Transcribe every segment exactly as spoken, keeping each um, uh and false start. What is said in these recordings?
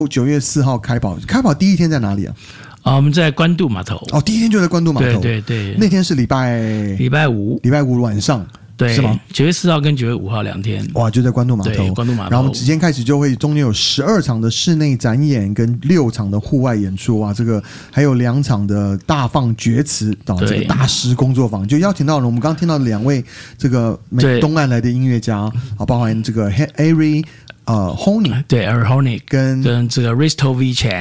九月四号开跑，开跑第一天在哪里啊？ 啊，我们在关渡码头。 哦，第一天就在关渡码头。 对对对， 那天是礼拜礼拜五， 礼拜五晚上。 对， 是吗？ 九月四号跟九月五号两天， 哇，就在关渡码头。 关渡码头。 然后我们直接开始就会中间有十二场的室内展演跟六场的户外演出啊，这个还有两场的大放厥词啊，这个大师工作坊就邀请到了我们刚刚听到的两位这个东岸来的音乐家啊，包含这个 Ari。呃 ，Honey 对 ，Ari Honey 跟跟这个 Risto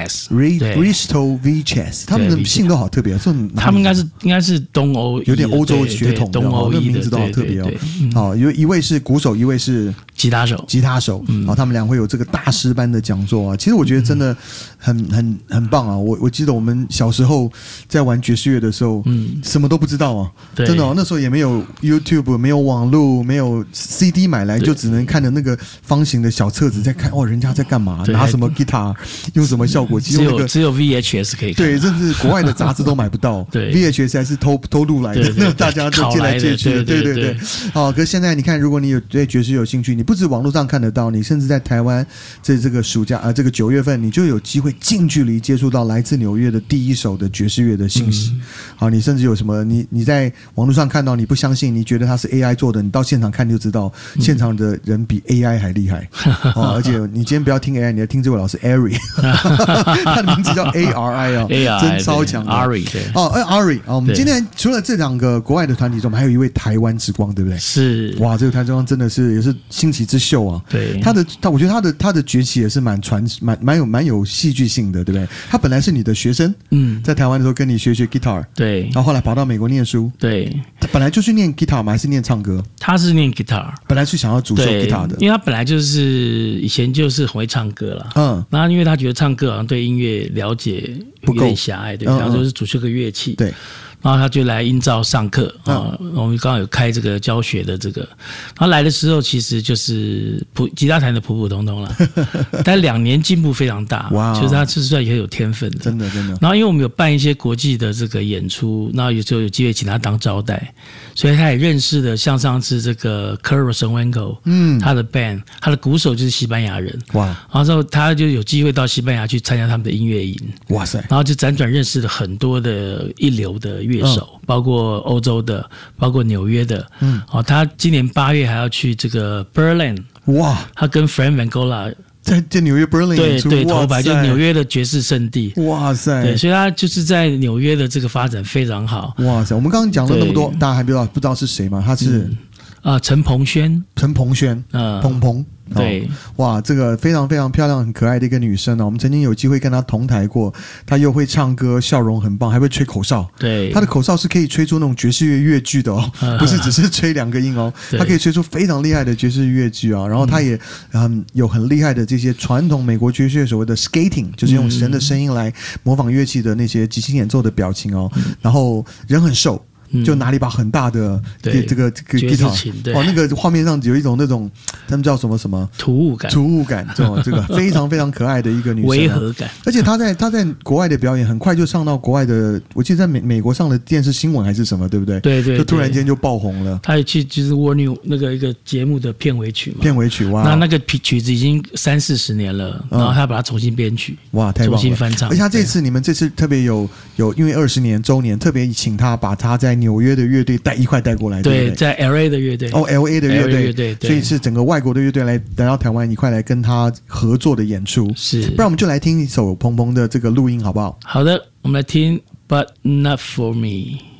Vichas，Risto Vichas， 他们的姓都好特别， 他们应该是应该是东欧， 有点欧洲血统的， 东欧的名字都好特别哦。好，有一位是鼓手，一位是吉他手， 吉他手，嗯，好，他们俩会有这个大师班的讲座啊。其实我觉得真的很很很棒啊！我我记得我们小时候在玩爵士乐的时候，嗯，什么都不知道啊，真的哦，那时候也没有 YouTube， 没有网络，没有 C D 买来，就只能看着那个方形的小册子在看，哦，人家在干嘛，拿什么 guitar， 用什么效果器， 只有只有 V H S 可以看， 对，甚至国外的杂志都买不到， 对 ，V H S 还是偷偷录来的，那大家都借来借去的，对对对。好，可是现在你看，如果你有对爵士有兴趣，你不止网络上看得到，你甚至在台湾，在这个暑假啊、呃，这个九月份，你就有机会近距离接触到来自纽约的第一手的爵士乐的信息。嗯、好，你甚至有什么，你你在网络上看到，你不相信，你觉得它是 A I 做的，你到现场看就知道，现场的人比 A I 还厉害。哦，而且你今天不要听 A I， 你要听这位老师 Ari， 他的名字叫 A R I 哦，真超强的 Ari。 哦 ，Ari 啊，我们今天除了这两个国外的团体中，我们还有一位台湾之光，对不对？ 是， 哇，这个台湾之光真的是也是新奇之秀啊。 对， 他的他，我觉得他的他的崛起也是蛮传蛮蛮有蛮有戏剧性的，对不对？他本来是你的学生，嗯，在台湾的时候跟你学学 guitar， 对， 然后后来跑到美国念书， 对， 他本来就是念 guitar 吗？还是念唱歌？ 他是念 guitar， 本来是想要主修 guitar 的， 因为他本来就是以前就是很会唱歌了，嗯，然后因为他觉得唱歌好像对音乐了解有点狭隘，对，然后就是主修个乐器， 对。 然后他就来英照上课啊、嗯，我们刚好有开这个教学的这个，然后来的时候其实就是普吉他弹的普普通通了，但两年进步非常大，哇！就是他是算也很有天分的， 真的真的。 然后因为我们有办一些国际的这个演出，然后有时候有机会请他当招待，所以他也认识了像上次这个 Kurt Rosenwinkel， 嗯，他的 band， 他的鼓手就是西班牙人，哇！然后之后他就有机会到西班牙去参加他们的音乐营，哇塞！然后就辗转认识了很多的一流的乐手，嗯、包括欧洲的，包括纽约的。嗯，哦，他今年八月还要去这个 Berlin， 哇，他跟 Frank Vangola 在在纽约 Berlin 对对头牌，就纽约的爵士圣地。 哇塞！ 对，所以他就是在纽约的这个发展非常好。 哇塞！我们刚刚讲了那么多，大家还不知道不知道是谁吗？他是啊、嗯，陈鹏轩， 陈鹏轩，嗯，鹏鹏。 对、 哦，哇，这个非常非常漂亮、很可爱的一个女生呢、啊。我们曾经有机会跟她同台过，她又会唱歌，笑容很棒，还会吹口哨。 对， 她的口哨是可以吹出那种爵士乐乐句的哦，不是只是吹两个音哦，她可以吹出非常厉害的爵士乐句啊。然后她也嗯有很厉害的这些传统美国爵士乐所谓的 skating， 就是用人的声音来模仿乐器的那些即兴演奏的表情哦。嗯、然后人很瘦。就拿了一把很大的这个这个 guitar， 哦，那个画面上有一种那种他们叫什么什么突兀感， 突兀感，这种这个非常非常可爱的一个女生、啊， 违和感。 而且她在她在国外的表演很快就上到国外的，我记得在美美国上的电视新闻还是什么，对不对？ 对 对, 对， 就突然间就爆红了。 她也去就是 War New 那个一个节目的片尾曲嘛， 片尾曲哇， 那那个曲子已经三四十年了，然后她把它重新编曲， 哇，太棒了， 重新翻唱。 而且她这次你们这次特别有有因为二十年周年，特别请她把她在纽约的乐队带一块带过来，对, 对, 对， 在 L A 的乐队哦 ，L A 的乐队， 乐队， 所以是整个外国的乐队来来到台湾一块来跟他合作的演出， 是， 不然我们就来听一首鹏鹏的这个录音好不好？ 好的，我们来听 But Not For Me。